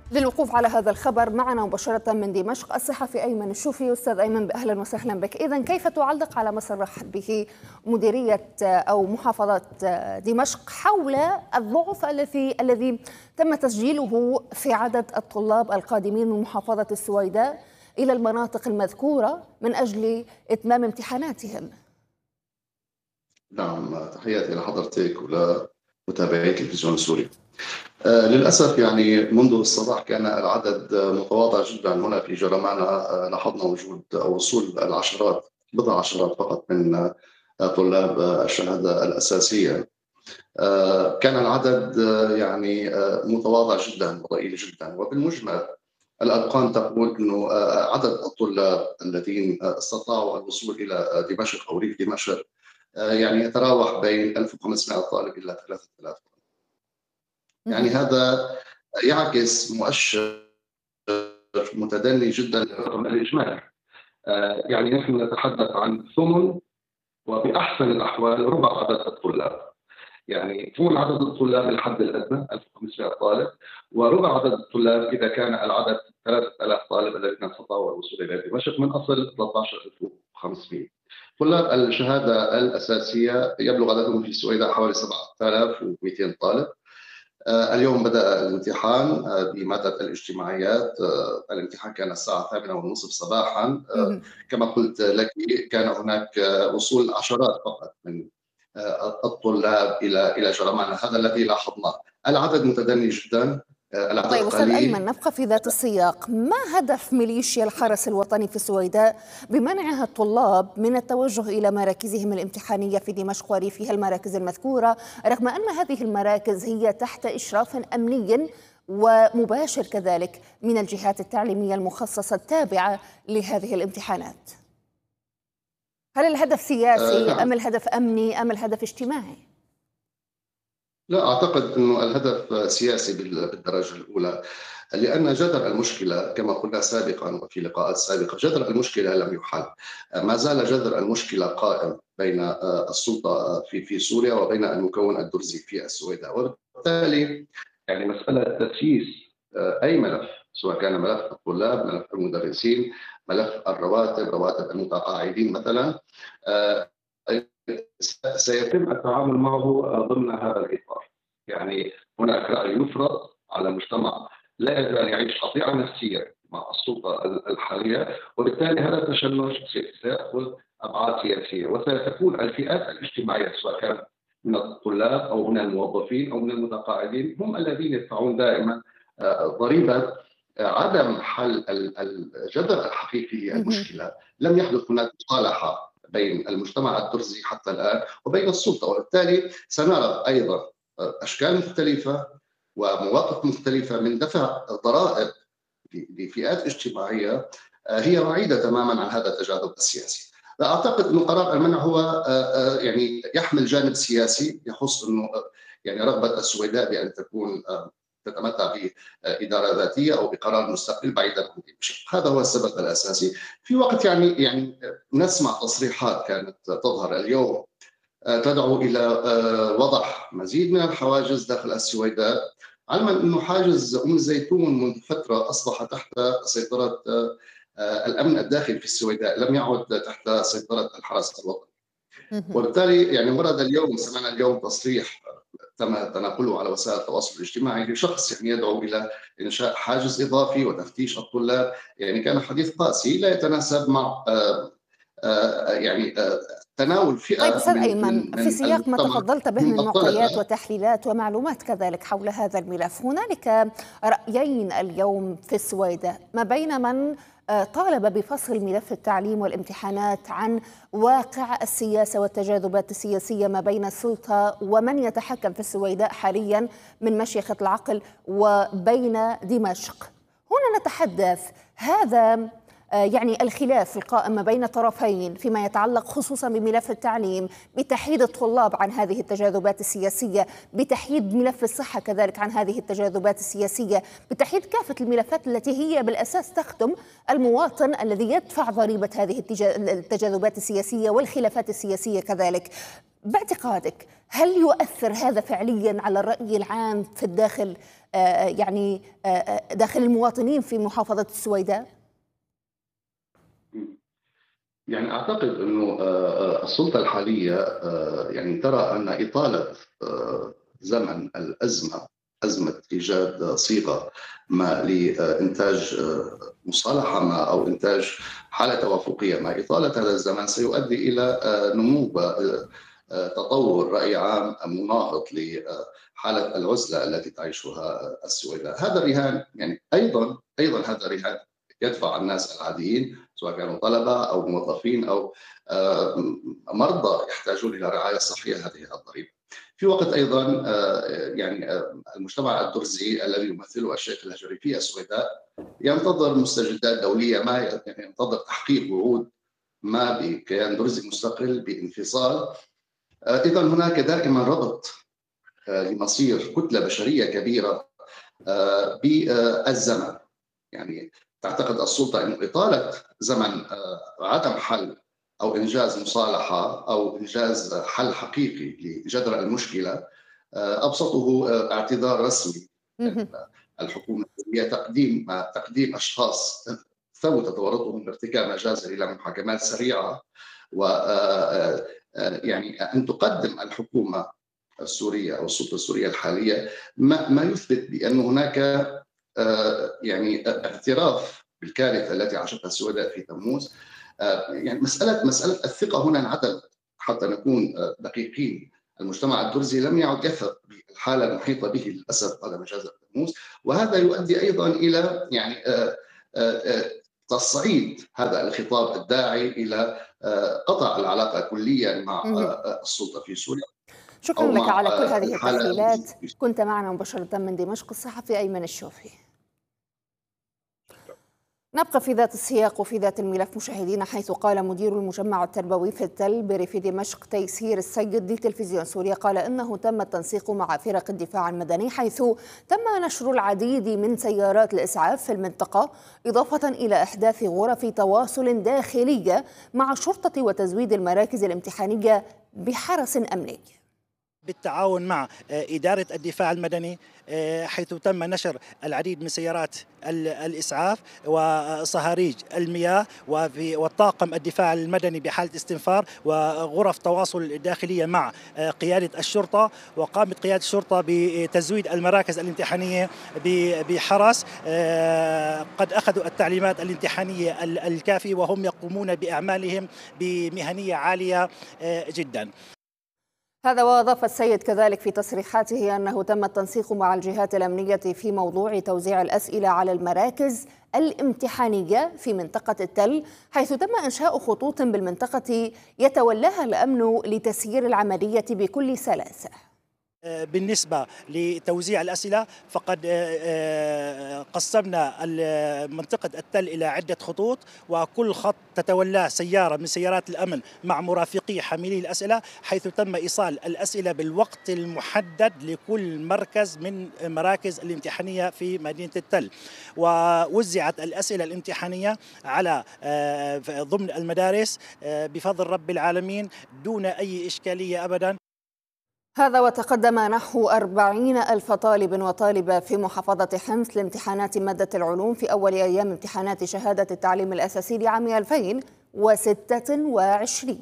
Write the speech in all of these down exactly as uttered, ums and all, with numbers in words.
للوقوف على هذا الخبر معنا مباشرة من دمشق الصحفي أيمن الشوفي. أستاذ أيمن، أهلا وسهلا بك. إذن كيف تعلق على ما صرح به مديرية أو محافظة دمشق حول الضعف الذي الذي تم تسجيله في عدد الطلاب القادمين من محافظة السويداء إلى المناطق المذكورة من أجل إتمام امتحاناتهم؟ نعم، تحياتي لحضرتك ولمتابعي التلفزيون السوري. آه للأسف يعني منذ الصباح كان العدد متواضع جدا هنا في جرمانة. آه لاحظنا وجود أو وصول العشرات بضع عشرات فقط من آه طلاب آه الشهادة الأساسية. آه كان العدد آه يعني آه متواضع جدا وضئيل جدا، وبالمجمل الأرقام تقول أنه آه عدد الطلاب الذين آه استطاعوا الوصول إلى دمشق أو ريف دمشق آه يعني يتراوح بين ألف وخمسمائة طالب إلى ثلاثة آلاف. يعني هذا يعكس مؤشر متدني جدا للرقم الإجمالي. يعني نحن نتحدث عن ثمن وبأحسن الأحوال ربع عدد الطلاب. يعني ثمن عدد الطلاب الحد الأدنى ألف وخمسمائة طالب، وربع عدد الطلاب إذا كان العدد ثلاثة آلاف طالب الذين استطاعوا الوصول إلى دمشق من أصل ثلاثة عشر ألف وخمسمائة. طلاب الشهادة الأساسية يبلغ عددهم في السويداء حوالي سبعة آلاف ومئتين طالب. اليوم بدأ الامتحان بمادة الاجتماعيات. الامتحان كان الساعة الثامنة والنصف صباحا. كما قلت لك كان هناك وصول عشرات فقط من الطلاب إلى إلى جرمانة، هذا الذي لاحظناه. العدد متدني جدا. طيب أستاذ أيمن، نبقى في ذات السياق. ما هدف ميليشيا الحرس الوطني في السويداء بمنعها الطلاب من التوجه إلى مراكزهم الامتحانية في دمشق وريفها المراكز المذكورة، رغم أن هذه المراكز هي تحت إشراف أمني ومباشر كذلك من الجهات التعليمية المخصصة التابعة لهذه الامتحانات؟ هل الهدف سياسي أم الهدف أمني أم الهدف اجتماعي؟ لا أعتقد أنه الهدف سياسي بالدرجة الأولى، لأن جذر المشكلة كما قلنا سابقا وفي لقاءات سابقة جذر المشكلة لم يحل. ما زال جذر المشكلة قائم بين السلطة في في سوريا وبين المكون الدرزي في السويداء، وبالتالي يعني مسألة تسييس أي ملف، سواء كان ملف الطلاب، ملف المدرسين، ملف الرواتب، رواتب المتقاعدين مثلا، سيتم التعامل معه ضمن هذا الإطار. يعني هناك رأي يفرض على المجتمع لا يزال يعيش قطيعة نفسية مع السلطة الحالية، وبالتالي هذا التشنج سيأخذ أبعاد سياسية، وستكون الفئات الاجتماعية سواء كان من الطلاب أو من الموظفين أو من المتقاعدين هم الذين يدفعون دائما ضريبة عدم حل الجذر الحقيقي للمشكلة. لم يحدث هناك مصالحة بين المجتمع الدرزي حتى الآن وبين السلطة، وبالتالي سنرى أيضا أشكال مختلفة ومواقف مختلفة من دفع ضرائب لفئات اجتماعية هي بعيدة تماما عن هذا التجاذب السياسي. أعتقد أن قرار المنع هو يعني يحمل جانب سياسي يخص أنه يعني رغبة السويداء بأن تكون تتمتع بإدارة ذاتية أو بقرار مستقل بعيدا عن دمشق. هذا هو السبب الأساسي. في وقت يعني يعني نسمع تصريحات كانت تظهر اليوم تدعو إلى وضع مزيد من الحواجز داخل السويداء، علما أنه حاجز أم الزيتون منذ فترة أصبح تحت سيطرة الأمن الداخلي في السويداء، لم يعد تحت سيطرة الحرس الوطني. وبالتالي يعني ورد اليوم سمعنا اليوم تصريح تم تناقله على وسائل التواصل الاجتماعي لشخص يعني يدعو الى انشاء حاجز اضافي وتفتيش الطلاب. يعني كان حديث قاسي لا يتناسب مع آآ آآ يعني آآ تناول فئه. طيب استاذ ايمن، في سياق ما تفضلت به من معطيات وتحليلات ومعلومات كذلك حول هذا الملف، هنالك رايين اليوم في السويداء، ما بين من طالب بفصل ملف التعليم والامتحانات عن واقع السياسة والتجاذبات السياسية ما بين السلطة ومن يتحكم في السويداء حاليا من مشيخة العقل وبين دمشق. هنا نتحدث هذا يعني الخلاف القائم ما بين طرفين فيما يتعلق خصوصا بملف التعليم، بتحييد الطلاب عن هذه التجاذبات السياسية، بتحييد ملف الصحة كذلك عن هذه التجاذبات السياسية، بتحييد كافة الملفات التي هي بالأساس تخدم المواطن الذي يدفع ضريبة هذه التجاذبات السياسية والخلافات السياسية كذلك. باعتقادك هل يؤثر هذا فعليا على الرأي العام في الداخل يعني داخل المواطنين في محافظة السويداء؟ يعني أعتقد أنه السلطة الحالية يعني ترى أن إطالة زمن الأزمة، أزمة إيجاد صيغة ما لإنتاج مصالحة ما أو إنتاج حالة توافقية ما، إطالة هذا الزمن سيؤدي إلى نمو تطور رأي عام مناهض لحالة العزلة التي تعيشها السويداء. هذا رهان، يعني أيضا أيضا هذا رهان يدفع الناس العاديين سواء كانوا طلبة أو موظفين أو مرضى يحتاجون إلى رعاية صحية هذه الضريبة. في وقت أيضا يعني المجتمع الدرزي الذي يمثله الشيخ الهجري في السويداء ينتظر مستجدات دولية ما، يعني ينتظر تحقيق وعود ما بكيان درزي مستقل بانفصال. إذا هناك دائما ربط لمصير كتلة بشرية كبيرة بالزمن. يعني تعتقد السلطة أن إطالة زمن عدم حل أو إنجاز مصالحة أو إنجاز حل حقيقي لجذر المشكلة أبسطه اعتذار رسمي الحكومة هي تقديم تقديم أشخاص ثبت ورطهم بارتكاب مجازر إلى محاكمات سريعة، و يعني أن تقدم الحكومة السورية أو السلطة السورية الحالية ما ما يثبت بأن هناك يعني اعتراف بالكارثة التي عاشتها السويداء في تموز. يعني مسألة مسألة الثقة هنا انعدمت. حتى نكون دقيقين، المجتمع الدرزي لم يعد يثق بالحالة المحيطة به للأسف بعد مجازر تموز، وهذا يؤدي أيضا إلى يعني تصعيد هذا الخطاب الداعي إلى قطع العلاقة كليا مع السلطة في سوريا. شكرا لك على كل هذه التحليلات. كنت معنا مباشرة من دمشق الصحفي أيمن الشوفي. نبقى في ذات السياق وفي ذات الملف مشاهدينا، حيث قال مدير المجمع التربوي في التل بريف دمشق تيسير السيد لتلفزيون سوريا قال إنه تم التنسيق مع فرق الدفاع المدني، حيث تم نشر العديد من سيارات الإسعاف في المنطقة، إضافة إلى إحداث غرف تواصل داخلية مع الشرطة وتزويد المراكز الامتحانية بحرس أمني. بالتعاون مع إدارة الدفاع المدني، حيث تم نشر العديد من سيارات الإسعاف وصهاريج المياه والطاقم الدفاع المدني بحالة استنفار وغرف تواصل داخلية مع قيادة الشرطة. وقامت قيادة الشرطة بتزويد المراكز الامتحانية بحرس قد أخذوا التعليمات الامتحانية الكافية وهم يقومون بأعمالهم بمهنية عالية جدا. هذا وأضاف السيد كذلك في تصريحاته أنه تم التنسيق مع الجهات الأمنية في موضوع توزيع الأسئلة على المراكز الامتحانية في منطقة التل، حيث تم إنشاء خطوط بالمنطقة يتولاها الأمن لتسيير العملية بكل سلاسة. بالنسبة لتوزيع الأسئلة فقد قسمنا منطقة التل إلى عدة خطوط، وكل خط تتولاه سيارة من سيارات الأمن مع مرافقي حاملي الأسئلة، حيث تم إيصال الأسئلة بالوقت المحدد لكل مركز من مراكز الامتحانية في مدينة التل. ووزعت الأسئلة الامتحانية على ضمن المدارس بفضل رب العالمين دون أي إشكالية أبدا. هذا وتقدم نحو أربعين ألف طالب وطالبة في محافظة حمص لامتحانات مادة العلوم في أول أيام امتحانات شهادة التعليم الأساسي لعام ألفين وستة وعشرين.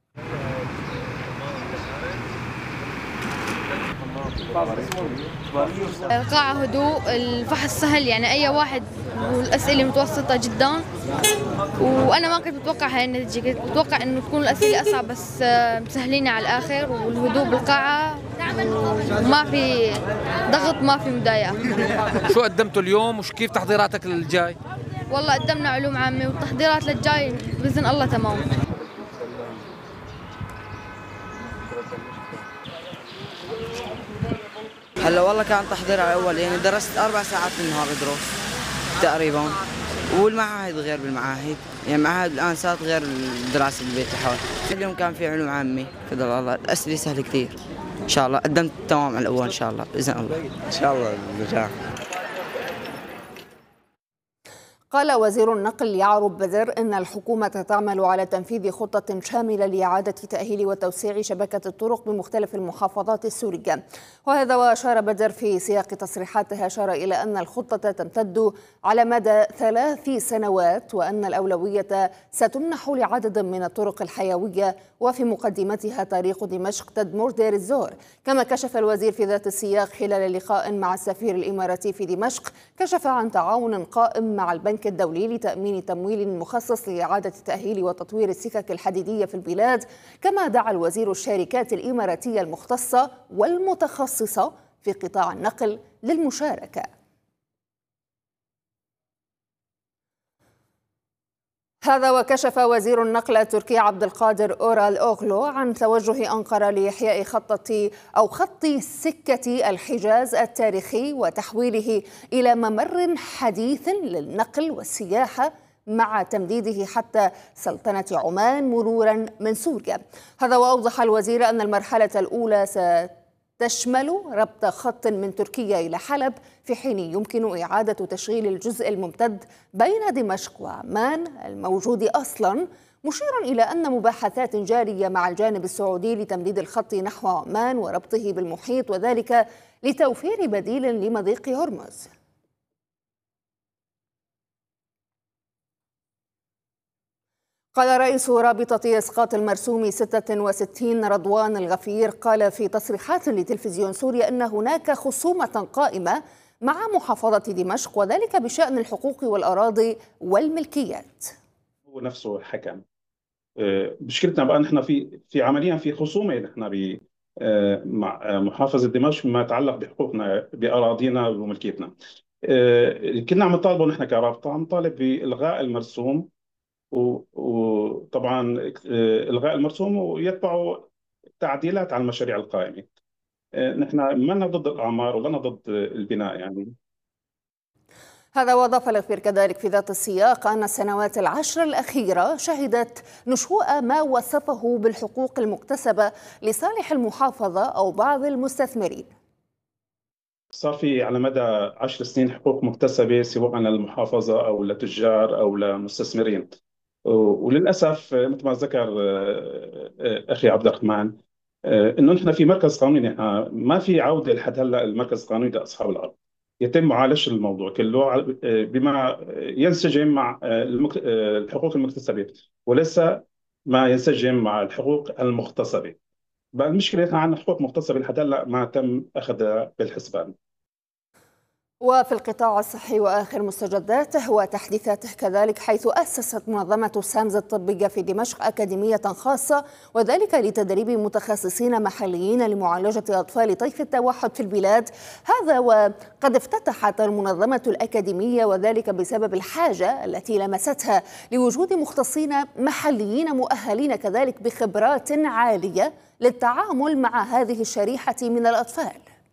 القاعة هدوء، الفحص سهل، يعني أي واحد، والأسئلة متوسطة جدا، وأنا ما كنت متوقع هاي النتيجة، كنت متوقع إنه تكون الأسئلة أصعب، بس مسهلين على الآخر، والهدوء بالقاعة وما في ضغط، ما في مضايقة. شو قدمتوا اليوم وكيف تحضيراتك للجاي؟ والله قدمنا علوم عامة والتحضيرات للجاي بإذن الله تمام. هلا والله كان تحضير على الاول، يعني درست اربع ساعات في النهار دروس تقريبا، والمعاهد غير بالمعاهد، يعني معاهد الان صارت غير الدراسه بالبيت لحول. اليوم كان في علوم عامه فضل الله، الاسئله سهله كثير ان شاء الله، قدمت تمام على الاول ان شاء الله باذن الله. ان شاء الله النجاح. قال وزير النقل يعرب بدر إن الحكومة تعمل على تنفيذ خطة شاملة لإعادة تأهيل وتوسيع شبكة الطرق بمختلف المحافظات السورية. وهذا وأشار بدر في سياق تصريحاته أشار إلى أن الخطة تمتد على مدى ثلاث سنوات وأن الأولوية ستمنح لعدد من الطرق الحيوية وفي مقدمتها طريق دمشق تدمر دير الزور. كما كشف الوزير في ذات السياق خلال لقاء مع السفير الإماراتي في دمشق كشف عن تعاون قائم مع البنك الدولي لتأمين تمويل مخصص لإعادة تأهيل وتطوير السكك الحديدية في البلاد. كما دعا الوزير الشركات الإماراتية المختصة والمتخصصة في قطاع النقل للمشاركة. هذا وكشف وزير النقل التركي عبد القادر أورال أوغلو عن توجه أنقرة لإحياء خطة أو خط سكة الحجاز التاريخي وتحويله إلى ممر حديث للنقل والسياحة مع تمديده حتى سلطنة عمان مرورا من سوريا. هذا وأوضح الوزير أن المرحلة الأولى ستشمل ربط خط من تركيا إلى حلب في حين يمكن إعادة تشغيل الجزء الممتد بين دمشق وعمان الموجود أصلا، مشيرا إلى أن مباحثات جارية مع الجانب السعودي لتمديد الخط نحو عمان وربطه بالمحيط وذلك لتوفير بديل لمضيق هرمز. قال رئيس رابطة إسقاط المرسوم ستة وستين رضوان الغفير قال في تصريحات لتلفزيون سوريا أن هناك خصومة قائمة مع محافظة دمشق وذلك بشأن الحقوق والأراضي والملكيات. هو نفسه حكم. مشكلتنا بقى نحن في في عمليا في خصومة نحن ب مع محافظة دمشق ما يتعلق بحقوقنا بأراضينا وملكيتنا. كنا عم نطالبه نحن كرابطة عم نطالب بإلغاء المرسوم وطبعا إلغاء المرسوم ويتبعوا تعديلات على المشاريع القائمة. نحن ما ضد الأعمار ولا ضد البناء يعني. هذا وأضاف الغفير كذلك في ذات السياق أن السنوات العشر الأخيرة شهدت نشوء ما وصفه بالحقوق المكتسبة لصالح المحافظة أو بعض المستثمرين. صار في على مدى عشر سنين حقوق مكتسبة سواء للمحافظة أو لتجار أو لمستثمرين، وللأسف مثل ما ذكر أخي عبد الرحمن إنه نحن في مركز قانوني ما في عودة لحد هلا المركز القانوني لأصحاب الأرض. يتم معالجة الموضوع كله بما ينسجم مع الحقوق المكتسبة وليس ما ينسجم مع الحقوق المغتصبة. بقى المشكلة نحن عندنا حقوق مغتصبة لحد هلا ما تم أخذها بالحسبان. وفي القطاع الصحي وآخر مستجداته وتحديثاته كذلك، حيث أسست منظمة سامز الطبية في دمشق أكاديمية خاصة وذلك لتدريب متخصصين محليين لمعالجة أطفال طيف التوحد في البلاد. هذا وقد افتتحت المنظمة الأكاديمية وذلك بسبب الحاجة التي لمستها لوجود مختصين محليين مؤهلين كذلك بخبرات عالية للتعامل مع هذه الشريحة من الأطفال.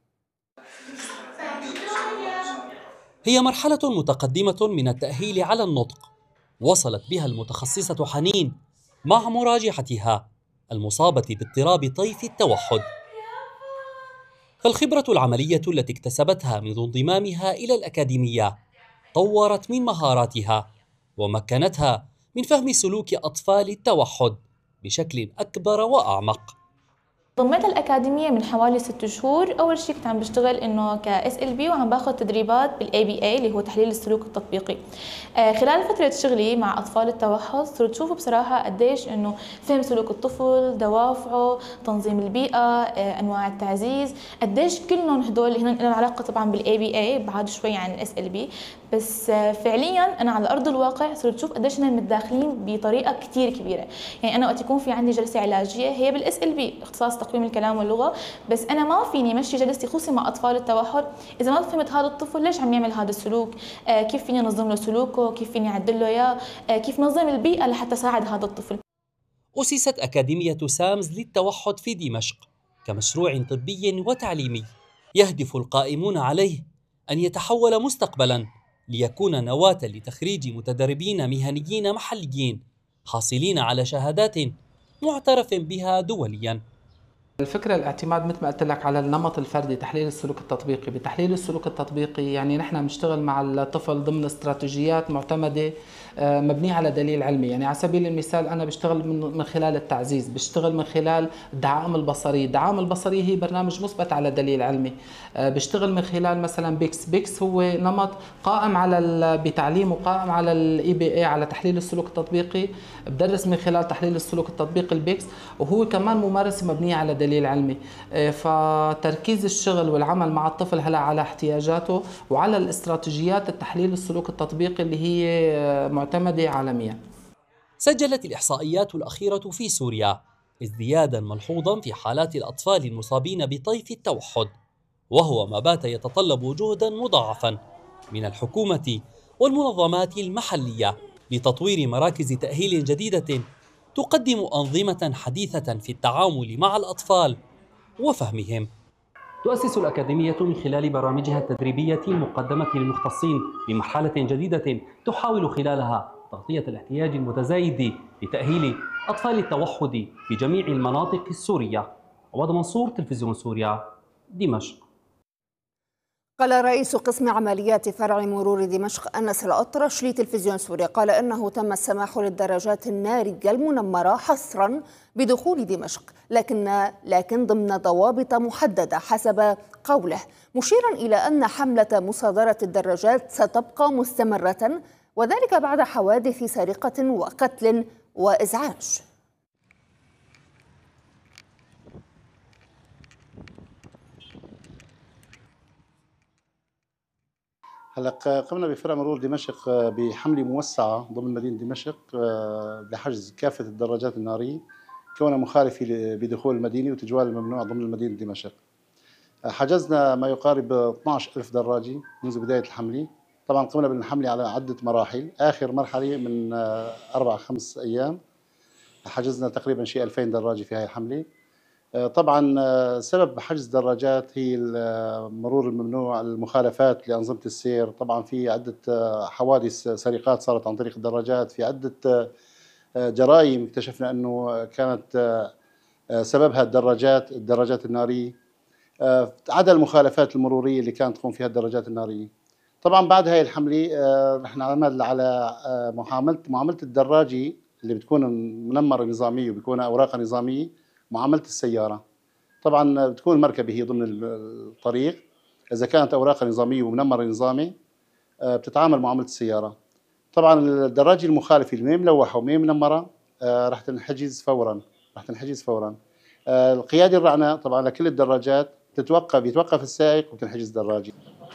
هي مرحلة متقدمة من التأهيل على النطق وصلت بها المتخصصة حنين مع مراجعتها المصابة باضطراب طيف التوحد. فالخبرة العملية التي اكتسبتها منذ انضمامها إلى الأكاديمية طورت من مهاراتها ومكنتها من فهم سلوك أطفال التوحد بشكل أكبر وأعمق. ضميت الأكاديمية من حوالي ست شهور. أول شيء كنت عم بشتغل إنه ك إس إل بي وعم باخذ تدريبات بال إيه بي إيه اللي هو تحليل السلوك التطبيقي. آه خلال فترة شغلي مع أطفال التوحد صرت أشوف بصراحة قديش إنه فهم سلوك الطفل، دوافعه، تنظيم البيئة، آه أنواع التعزيز، قديش كلهم هدول اللي هن لهم علاقة طبعا بال إيه بي إيه بعد شوي عن ال إس إل بي، بس آه فعليا أنا على أرض الواقع صرت أشوف قديش هن متداخلين بطريقة كتير كبيرة. يعني أنا وقت يكون في عندي جلسة علاجية هي بال إس إل بي اختصاص تقويم الكلام واللغة، بس أنا ما فيني مشي جلستي خصوصي مع أطفال التوحد إذا ما فهمت هذا الطفل ليش عم يعمل هذا السلوك، آه كيف فيني نظم له سلوكه، كيف فيني أعدل له إياه، آه كيف نظم البيئة لحتى ساعد هذا الطفل. أسست أكاديمية سامز للتوحد في دمشق كمشروع طبي وتعليمي يهدف القائمون عليه أن يتحول مستقبلاً ليكون نواة لتخريج متدربين مهنيين محليين حاصلين على شهادات معترف بها دولياً. الفكرة الاعتماد مثل ما قلت لك على النمط الفردي، تحليل السلوك التطبيقي. بتحليل السلوك التطبيقي يعني نحن بنشتغل مع الطفل ضمن استراتيجيات معتمدة مبنية على دليل علمي. يعني على سبيل المثال أنا بشتغل من خلال التعزيز، بشتغل من خلال الدعائم البصرية. الدعائم البصرية هي برنامج مثبت على دليل علمي. بشتغل من خلال مثلا بيكس. بيكس هو نمط قائم على بتعليمه قائم على الاي بي اي، على تحليل السلوك التطبيقي. بدرس من خلال تحليل السلوك التطبيقي البيكس، وهو كمان ممارسة مبنية على دليل علمي. فتركيز الشغل والعمل مع الطفل هلا على احتياجاته وعلى الاستراتيجيات التحليل السلوك التطبيقي اللي هي معتمدة عالميا. سجلت الإحصائيات الأخيرة في سوريا ازديادا ملحوظا في حالات الأطفال المصابين بطيف التوحد، وهو ما بات يتطلب جهدا مضاعفا من الحكومة والمنظمات المحلية لتطوير مراكز تأهيل جديدة تقدم أنظمة حديثة في التعامل مع الأطفال وفهمهم. تؤسس الأكاديمية من خلال برامجها التدريبية المقدمة للمختصين بمرحلة جديدة تحاول خلالها تغطية الاحتياج المتزايد لتأهيل أطفال التوحد في جميع المناطق السورية. عواد منصور، تلفزيون سوريا، دمشق. قال رئيس قسم عمليات فرع مرور دمشق أنس الأطرش لتلفزيون سوريا قال إنه تم السماح للدراجات النارية المنمرة حصرا بدخول دمشق، لكن لكن ضمن ضوابط محددة حسب قوله، مشيرا إلى أن حملة مصادرة الدراجات ستبقى مستمرة، وذلك بعد حوادث سرقة وقتل وإزعاج. هلا قمنا بفرع مرور دمشق بحملة موسعة ضمن مدينة دمشق لحجز كافة الدراجات النارية كونها مخالفة بدخول المدينة وتجوال الممنوع ضمن مدينة دمشق. حجزنا ما يقارب اثنعش ألف دراجة منذ بداية الحملة. طبعا قمنا بالحملة على عدة مراحل، آخر مرحلة من أربع خمس أيام حجزنا تقريبا شيء ألفين دراجة في هاي الحملة. طبعا سبب حجز دراجات هي المرور الممنوع، المخالفات لأنظمة السير. طبعا في عدة حوادث سرقات صارت عن طريق الدراجات، في عدة جرائم اكتشفنا أنه كانت سببها الدراجات الدراجات النارية، عدا المخالفات المرورية اللي كانت تقوم فيها الدراجات النارية. طبعا بعد هاي الحملة نحن عملنا على معاملة معاملة الدراجة اللي بتكون منمرة نظامية وبيكون أوراقها نظامية، معاملة السيارة. طبعا بتكون المركبة هي ضمن الطريق، إذا كانت أوراقها نظامية ومنمرة نظامي بتتعامل معاملة السيارة. طبعا الدراجة المخالفة اللي ما ملوحة وما منمرة راح تنحجز فورا راح تنحجز فورا. القيادة الرعنة طبعا لكل الدراجات تتوقف يتوقف السائق وتنحجز دراجة.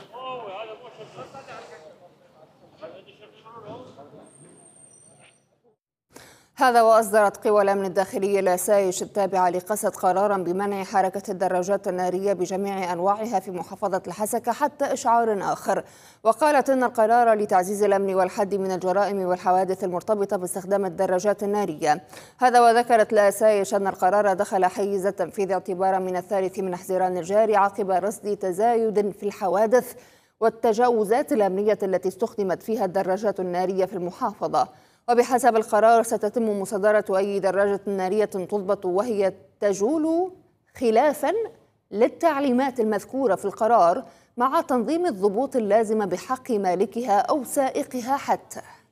هذا وأصدرت قوى الأمن الداخلي الأسايش التابعة لقسد قرارا بمنع حركة الدراجات النارية بجميع أنواعها في محافظة الحسكة حتى إشعار آخر، وقالت إن القرار لتعزيز الأمن والحد من الجرائم والحوادث المرتبطة باستخدام الدراجات النارية. هذا وذكرت الأسايش أن القرار دخل حيز التنفيذ اعتبارا من الثالث من حزيران الجاري عقب رصد تزايد في الحوادث والتجاوزات الأمنية التي استخدمت فيها الدراجات النارية في المحافظة. وبحسب القرار ستتم مصادرة أي دراجة نارية تضبط وهي تجول خلافا للتعليمات المذكورة في القرار، مع تنظيم الضبوط اللازمة بحق مالكها أو سائقها حتى